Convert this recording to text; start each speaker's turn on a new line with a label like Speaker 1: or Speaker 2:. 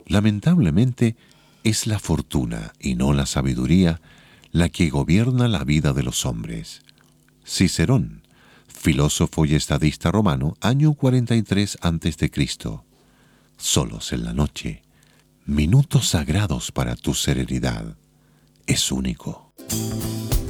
Speaker 1: Lamentablemente, es la fortuna y no la sabiduría la que gobierna la vida de los hombres. Cicerón, filósofo y estadista romano, año 43 a.C. Solos en la noche, minutos sagrados para tu serenidad. Es único.